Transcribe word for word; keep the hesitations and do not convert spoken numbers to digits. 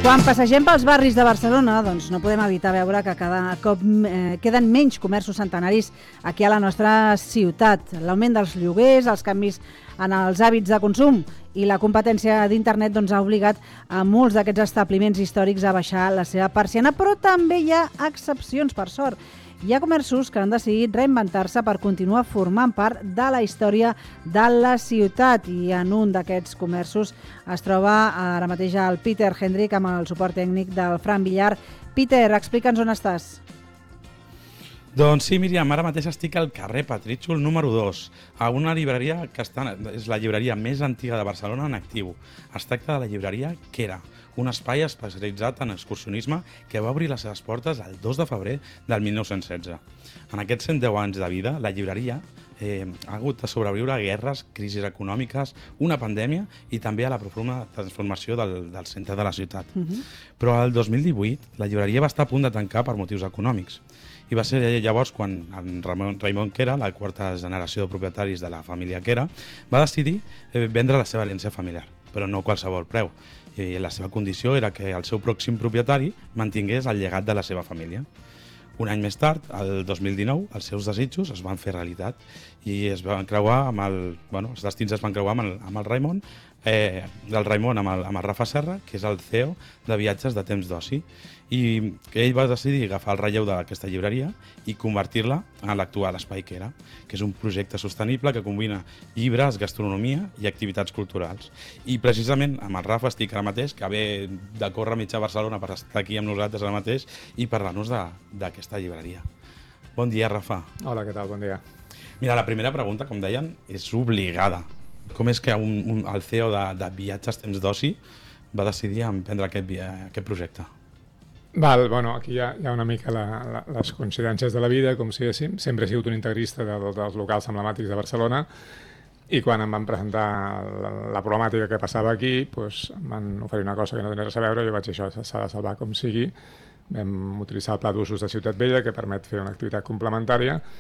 Quan passegem pels barris de Barcelona, doncs no podem evitar veure que cada cop eh, queden menys comerços centenaris aquí a la nostra ciutat. L'augment dels lloguers, els canvis en els hàbits de consum i la competència d'internet doncs, ha obligat a molts d'aquests establiments històrics a baixar la seva persiana, però també hi ha excepcions, per sort. Hi ha comerços que han decidit reinventar-se per continuar formant part de la història de la ciutat i en un d'aquests comerços es troba ara mateix el Peter Hendrick amb el suport tècnic del Fran Villar. Peter, explica'ns on estàs. Doncs sí, Míriam, ara mateix estic al carrer Petrítxol número dos, a una llibreria que està, és la llibreria més antiga de Barcelona en actiu. Es tracta de la llibreria Quera, un espai especialitzat en excursionisme que va obrir les seves portes el dos de febrer del mil nou-cents setze. En aquests cent deu anys de vida, la llibreria eh, ha hagut de sobreviure a guerres, crisis econòmiques, una pandèmia i també a la profunda transformació del, del centre de la ciutat. Uh-huh. Però el dos mil divuit la llibreria va estar a punt de tancar per motius econòmics. I va ser llavors quan en Ramon, Raimon Quera, la quarta generació de propietaris de la família Quera, va decidir eh, vendre la seva herència familiar, però no a qualsevol preu. I la seva condició era que el seu pròxim propietari mantingués el llegat de la seva família. Un any més tard, el dos mil dinou, els seus desitjos es van fer realitat i es van creuar amb el, bueno, els destins es van creuar amb el, amb el Raimon, eh, del Raimon amb el, amb el Rafa Serra, que és el C E O de Viatges de Temps d'Oci, i ell va decidir agafar el relleu d'aquesta llibreria i convertir-la en l'actual Espai Quera, que és un projecte sostenible que combina llibres, gastronomia i activitats culturals. I precisament amb el Rafa estic ara mateix, que ve de córrer mitja Barcelona per estar aquí amb nosaltres ara mateix i parlar-nos d'aquesta llibreria. Bon dia, Rafa. Hola, què tal? Bon dia. Mira, la primera pregunta, com deien, és obligada. Com és que un, un, el C E O de, de Viatges Temps d'Oci va decidir emprendre aquest, aquest projecte? Val, bueno, aquí hi ha, hi ha una mica la, la, les coincidències de la vida, com si diguéssim. Sempre he sigut un integrista de, de, dels locals emblemàtics de Barcelona i quan em van presentar la, la problemàtica que passava aquí, doncs, em van oferir una cosa que no tenia res a veure i jo vaig dir, això s'ha de salvar com sigui. Vam utilitzar el pla d'usos de Ciutat Vella, que permet fer una activitat complementària,